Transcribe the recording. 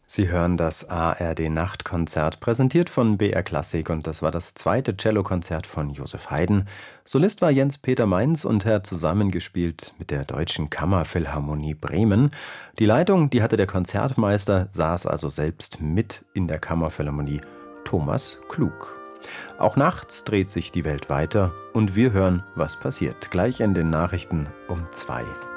Sie hören das ARD-Nachtkonzert, präsentiert von BR Klassik, und das war das zweite Cellokonzert von Joseph Haydn. Solist war Jens-Peter Mainz und er hat zusammengespielt mit der Deutschen Kammerphilharmonie Bremen. Die Leitung, die hatte der Konzertmeister, saß also selbst mit in der Kammerphilharmonie, Thomas Klug. Auch nachts dreht sich die Welt weiter und wir hören, was passiert, gleich in den Nachrichten um 2.